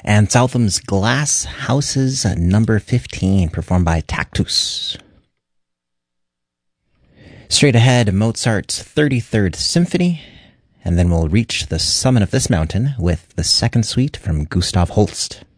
And Southham's Glass Houses, number 15, performed by Tactus. Straight ahead, Mozart's 33rd Symphony, and then we'll reach the summit of this mountain with the second suite from Gustav Holst.